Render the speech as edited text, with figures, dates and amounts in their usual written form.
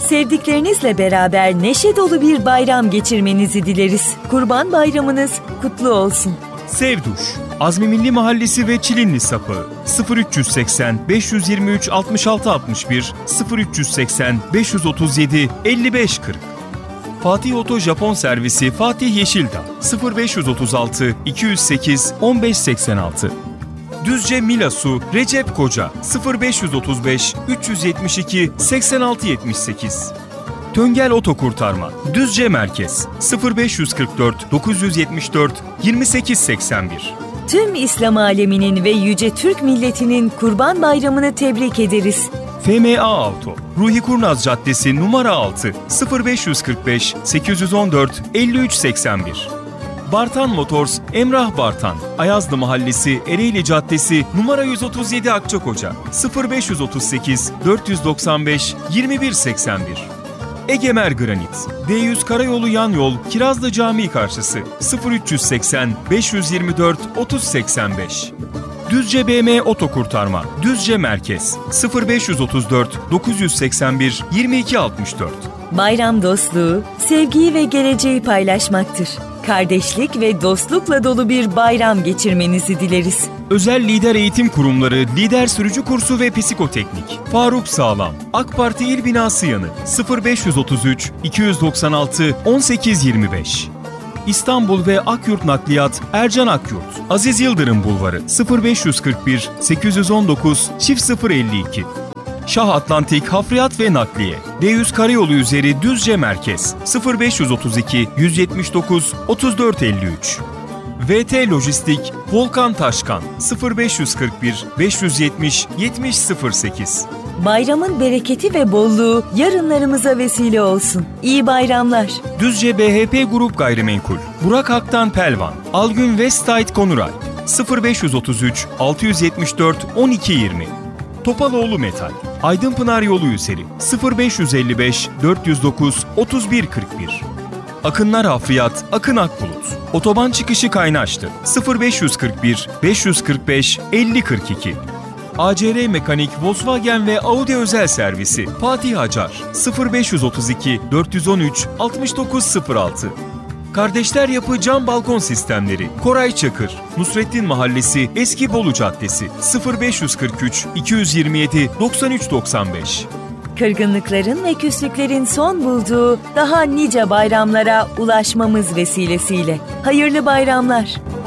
Sevdiklerinizle beraber neşe dolu bir bayram geçirmenizi dileriz. Kurban Bayramınız kutlu olsun. Sevduş, Azmi Milli Mahallesi ve Çilinli Sapı 0380 523 66 61 0380 537 55 40. Fatih Oto Japon Servisi Fatih Yeşildağ 0536 208 1586. Düzce Milasu Recep Koca 0535 372 8678. Töngel Otokurtarma Düzce Merkez 0544 974 2881. Tüm İslam aleminin ve yüce Türk milletinin Kurban Bayramını tebrik ederiz. FMA Auto Ruhi Kurnaz Caddesi numara 6 0545 814 5381. Bartan Motors Emrah Bartan Ayazlı Mahallesi Ereğli Caddesi numara 137 Akçakoca 0538 495 2181. Egemer Granit D100 Karayolu Yan Yol Kirazlı Camii karşısı 0380 524 3085. Düzce BM Otokurtarma Düzce Merkez 0534 981 2264. Bayram dostluğu, sevgiyi ve geleceği paylaşmaktır. Kardeşlik ve dostlukla dolu bir bayram geçirmenizi dileriz. Özel Lider Eğitim Kurumları Lider Sürücü Kursu ve Psikoteknik Faruk Sağlam AK Parti İl Binası yanı 0533 296 1825. İstanbul ve Akyurt Nakliyat Ercan Akyurt Aziz Yıldırım Bulvarı 0541 819 052. Şah Atlantik Hafriyat ve Nakliye D100 Karayolu üzeri Düzce Merkez 0532 179 3453. VT Lojistik Volkan Taşkan 0541 570 7008. Bayramın bereketi ve bolluğu yarınlarımıza vesile olsun. İyi bayramlar. Düzce BHP Grup Gayrimenkul Burak Hak'tan Pelvan Algün Westside Konuray 0533 674 1220. Topaloğlu Metal Aydınpınar Yolu üzeri 0555 409 3141. Akınlar Hafriyat Akın Akbulut Otoban çıkışı Kaynaşlı 0541 545 5042. ACR Mekanik Volkswagen ve Audi Özel Servisi Fatih Acar 0532 413 6906. Kardeşler Yapı Cam Balkon Sistemleri Koray Çakır Nusrettin Mahallesi Eski Bolu Caddesi 0543 227 9395. Kırgınlıkların ve küslüklerin son bulduğu daha nice bayramlara ulaşmamız vesilesiyle. Hayırlı bayramlar.